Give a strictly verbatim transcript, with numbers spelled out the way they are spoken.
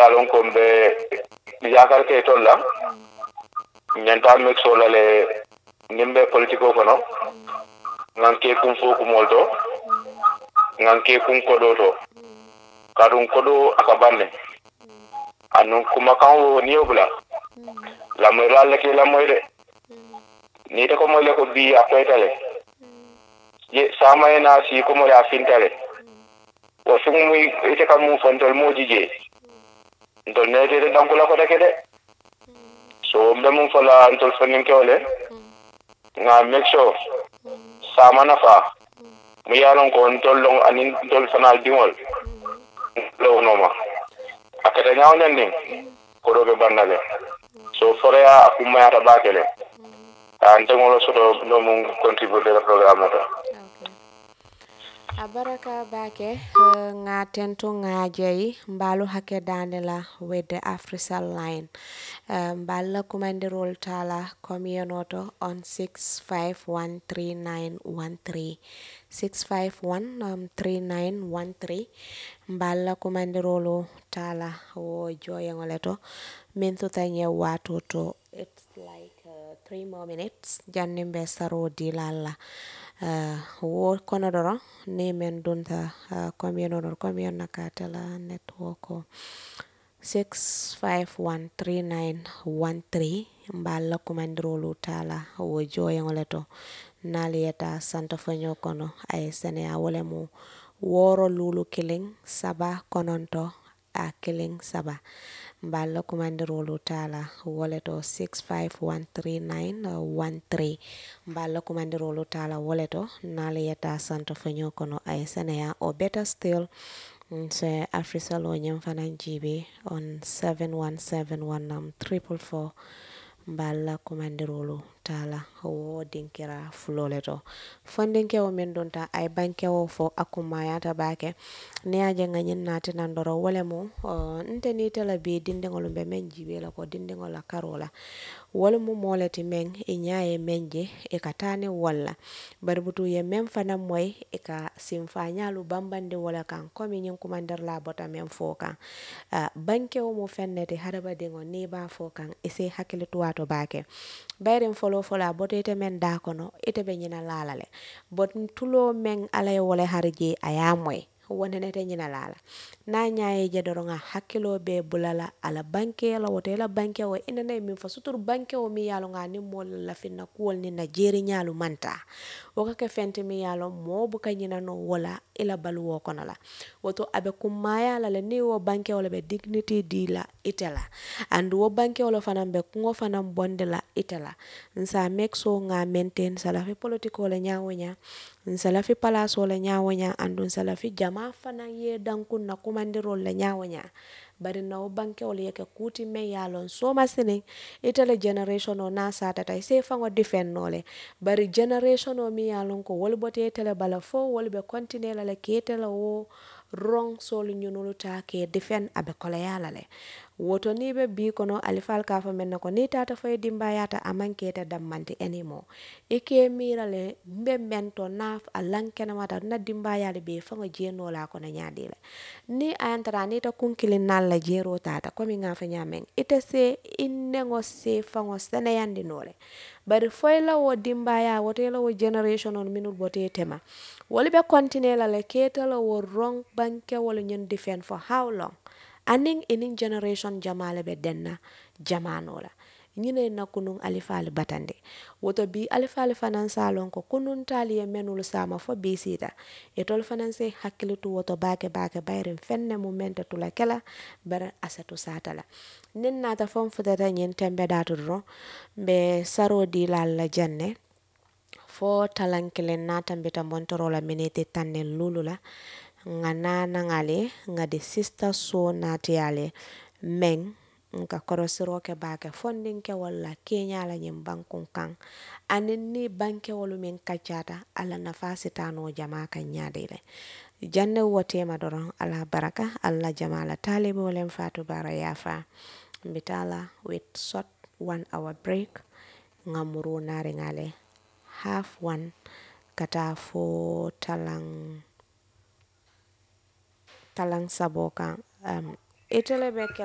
yalon ko be yakar ke tolla nyanta mek sola le nimbe politiko kono nganke kum fo ko molto nganke kum kodo to kadum kodo akabanne anu kuma kan ni obula la moy la ke la moy de ni de ko moy le ko bi akoytale ye sama ena si ko mo la fintale o sum muy ite kam mu fontol moji je ndol nete de dankula ko deke de so mbe mum fola ntol fonin kewle nga make sure sama nafa mu yalon ko ntol long anin ntol fanal dingol lo noma akata nyawnen ni ko robe bandale so forea akuma yata bakele ante ngolo soto no mun contribuer le programme to abaraka bake nga tento nga jeyi mbalu hake danela with the Afrisal line mballa kumandirol tala komionoto on six five one three nine one three six five one three nine one three mballa kumandirolo tala wo joyengoleto min to tanye watu to it's like uh, three more minutes jannimbe saro dilalla uh, wo konodoro ni men dunta uh, communal commune nakatala network six five one three nine one three mballa kumandrolu tala wo joyengoleto nalieta santa fanyo kono ay sene awole mu woro lulu killing saba kononto a killing saba mballa kumandirolu tala woleto six five one three nine one three mballa kumandirolu tala woleto nalieta santa fanyo kono ay sene o better still se Afrisal o nyam fanan jibe on seven one seven one um triple four mballa kumandirolu tala wo dinkira fuloleto fondinke o men donta ay banke o fo akuma yata bake ne aje nganyin nati nandoro wole mo uh, nteni tela be dindingol be men jibe la ko dindingol la karola wole mo moleti men e nyaaye menje e katane walla barbutu ye men fana moy e ka simfa nyaalu bambande wala kan komi nyin kumandar la bota men fo kan uh, banke o mo fennete haraba dingo ni ba fo kan e se hakilitu wato bake bayrim folo fola boto ite men da kono ite be nyina lalale bot tulo men alay wala harje ayamoy wonene te nyina lala na nyaaye je doronga hakkilo be bulala ala banke la wote la banke o inane min fa sutur banke o mi yalo nga ni mol la finna kuwol ni na jeri nyaalu manta o ka ke fente mi yalo mo bu ka nyina no wala ila balu wo kono la woto abe kumaya la le ni wo banke o le be dignity di la itela and wo banke o lo fanam be kungo fanam bonde la itela nsa make so nga maintain sala fi politiko le nyaawonya nsala fi palaso le nyaawonya andu nsala fi jama fana ye dankun na kumandiro le nyaawonya bari na o banke o le yake kuti me yalon so masine itele generation o na sata tay se fango defend nole bari generation o mi yalon ko wol bote tele bala fo wol be continue la le ketela wo wrong sol nyunulu ta ke defend abe kola yala le woto ni be bi kono alifal ka fa men ko ni tata fay dimba yata amanke ta dammanti anymore ike mira le mbe mento naf alankena mata na dimba yale be fa ngo jeno la ko na nyaadile ni antara ni ta kunkilin nalla jero tata ko mi nga fa nyamen ite se innengo se fa ngo sene yandi nole bari foyla wo dimba ya wotela wo generation on minul bote tema woli be continue la le ketala wo wrong banke wala ñun defend for how long aning inin generation jamale be denna jamanola ñine na kunun alifali batande woto bi alifali fanan salon ko kunun tali e menul sama fo bi sita e tol fanan se hakkilitu woto bake bake bayren fenne mu mente tula kala bara asatu satala nin nata fon futata ñin tembe datu ro be saro di la janne fo talankilen nata mbita montorola minute tannen lulula nga nana ngale nga de sister so natiale meng nga korosiro ke bake fondin ke wala kenya la nyim bankun kan anin ni banke wolu min kachata ala nafasi tano jama kan nyadele janne wote madoron ala baraka alla jamala talibo lem fatu bara yafa mbitala with short one hour break ngamuru nare ngale half one kata fo talang talang saboka um itele be